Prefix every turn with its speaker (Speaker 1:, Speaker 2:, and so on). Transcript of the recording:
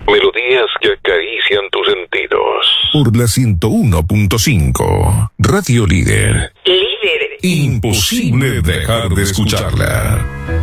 Speaker 1: Melodías que acarician tus sentidos.
Speaker 2: Por la 101.5. Radio Líder.
Speaker 1: Líder.
Speaker 2: Imposible dejar de escucharla.